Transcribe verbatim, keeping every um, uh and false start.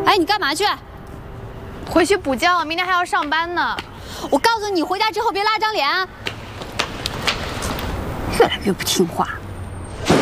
哎，你干嘛去？ 回去补觉，明天还要上班呢。 我告诉你，回家之后别拉张脸啊！越来越不听话。